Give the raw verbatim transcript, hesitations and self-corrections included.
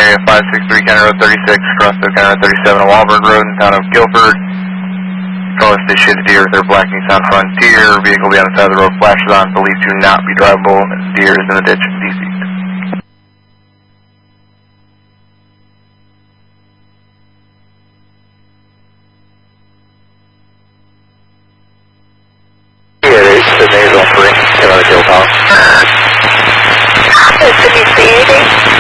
area five six three County Road thirty-six, crossing County Road thirty-seven on Wahlberg Road in town of Guilford. Control state shaded deer with their black Nissan Frontier. Vehicle be on the side of the road, flashes on, believed to not be drivable. Deer is in the ditch, deceased. Nasal free, another kill call. It's the D C eighty.